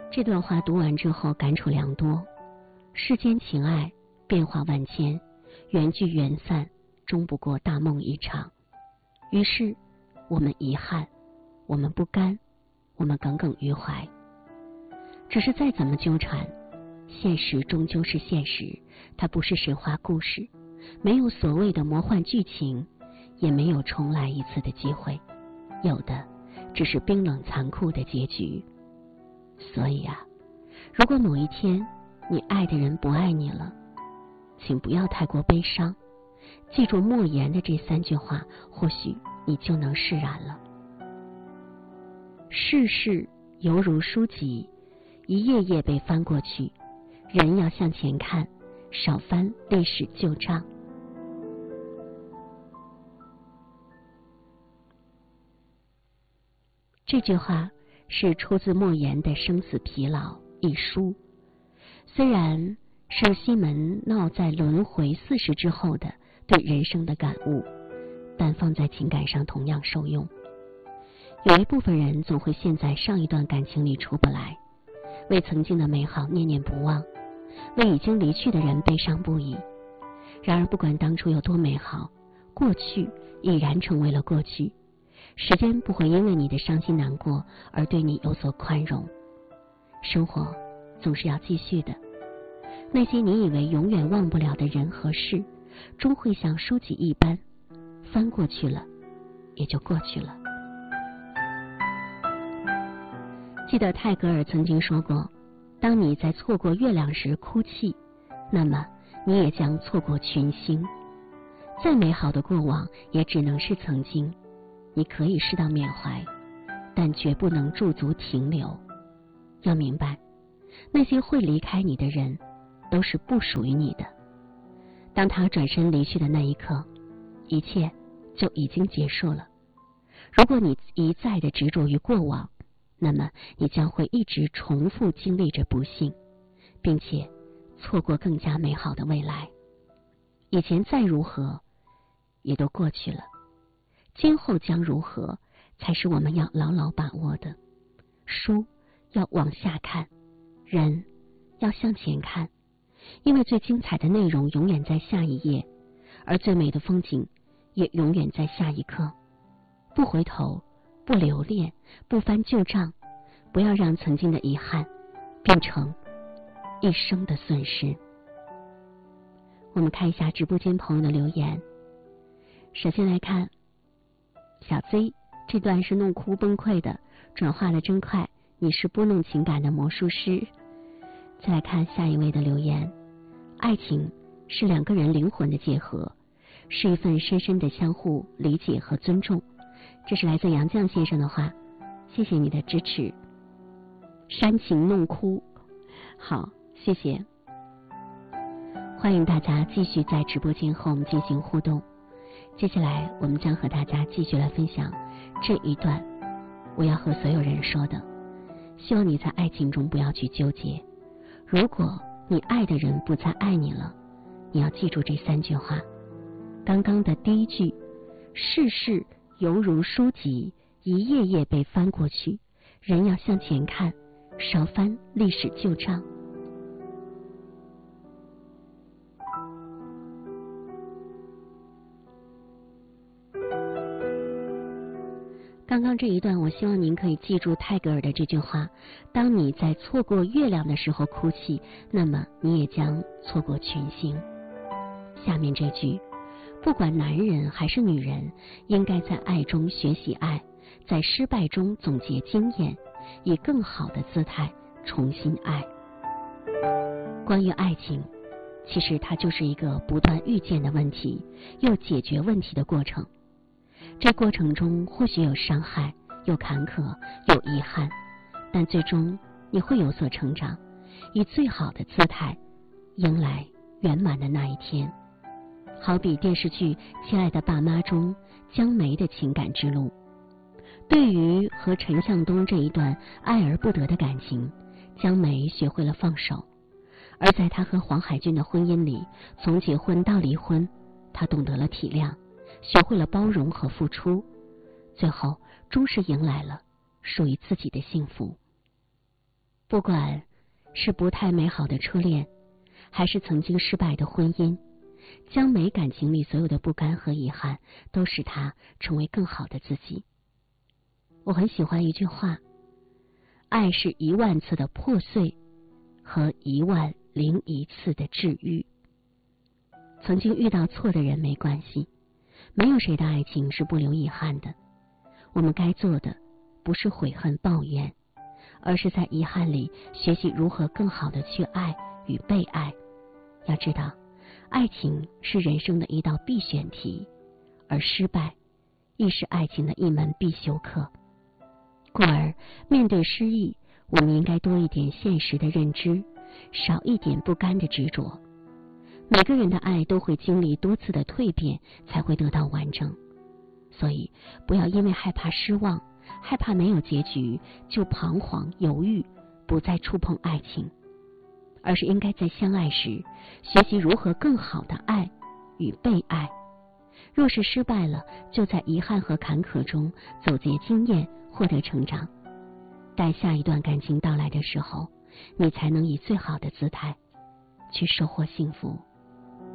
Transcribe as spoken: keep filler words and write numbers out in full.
这段话读完之后感触良多，世间情爱变化万千，缘聚缘散，终不过大梦一场。于是我们遗憾，我们不甘，我们耿耿于怀。只是再怎么纠缠，现实终究是现实，它不是神话故事，没有所谓的魔幻剧情，也没有重来一次的机会，有的只是冰冷残酷的结局。所以啊，如果某一天你爱的人不爱你了，请不要太过悲伤，记住莫言的这三句话，或许你就能释然了。世事犹如书籍，一页页被翻过去，人要向前看，少翻历史旧账。这句话是出自莫言的《生死疲劳》一书，虽然是西门闹在轮回四十之后的对人生的感悟，但放在情感上同样受用。有一部分人总会陷在上一段感情里出不来，为曾经的美好念念不忘，为已经离去的人悲伤不已。然而不管当初有多美好，过去已然成为了过去，时间不会因为你的伤心难过而对你有所宽容。生活总是要继续的，那些你以为永远忘不了的人和事，终会像书籍一般翻过去了，也就过去了。记得泰戈尔曾经说过，当你在错过月亮时哭泣，那么你也将错过群星。再美好的过往也只能是曾经，你可以适当缅怀，但绝不能驻足停留。要明白，那些会离开你的人都是不属于你的。当他转身离去的那一刻，一切就已经结束了。如果你一再的执着于过往，那么你将会一直重复经历着不幸，并且错过更加美好的未来。以前再如何也都过去了，今后将如何才是我们要牢牢把握的。书要往下看，人要向前看，因为最精彩的内容永远在下一页，而最美的风景也永远在下一刻。不回头，不留恋，不翻旧账，不要让曾经的遗憾变成一生的损失。我们看一下直播间朋友的留言。首先来看小 Z， 这段是弄哭崩溃的，转化的真快，你是拨弄情感的魔术师。再来看下一位的留言，爱情是两个人灵魂的结合，是一份深深的相互理解和尊重。这是来自杨绛先生的话，谢谢你的支持。煽情弄哭，好，谢谢。欢迎大家继续在直播间和我们进行互动。接下来我们将和大家继续来分享这一段我要和所有人说的。希望你在爱情中不要去纠结，如果你爱的人不再爱你了，你要记住这三句话。刚刚的第一句，世事犹如书籍，一页页被翻过去，人要向前看，少翻历史旧账。刚刚这一段，我希望您可以记住泰戈尔的这句话：当你在错过月亮的时候哭泣，那么你也将错过群星。下面这句，不管男人还是女人，应该在爱中学习爱，在失败中总结经验，以更好的姿态重新爱。关于爱情，其实它就是一个不断遇见的问题，又解决问题的过程。这过程中或许有伤害，有坎坷，有遗憾，但最终你会有所成长，以最好的姿态迎来圆满的那一天。好比电视剧《亲爱的爸妈》中江梅的情感之路，对于和陈向东这一段爱而不得的感情，江梅学会了放手，而在她和黄海军的婚姻里，从结婚到离婚，她懂得了体谅，学会了包容和付出，最后终是迎来了属于自己的幸福。 不管是不太美好的初恋，还是曾经失败的婚姻，将美感情里所有的不甘和遗憾，都使他成为更好的自己。我很喜欢一句话，爱是一万次的破碎和一万零一次的治愈。曾经遇到错的人没关系，没有谁的爱情是不留遗憾的。我们该做的不是悔恨抱怨，而是在遗憾里学习如何更好的去爱与被爱。要知道，爱情是人生的一道必选题，而失败亦是爱情的一门必修课。故而面对失意，我们应该多一点现实的认知，少一点不甘的执着。每个人的爱都会经历多次的蜕变，才会得到完整。所以不要因为害怕失望，害怕没有结局，就彷徨犹豫，不再触碰爱情，而是应该在相爱时学习如何更好的爱与被爱。若是失败了，就在遗憾和坎坷中走结经验，获得成长。待下一段感情到来的时候，你才能以最好的姿态去收获幸福。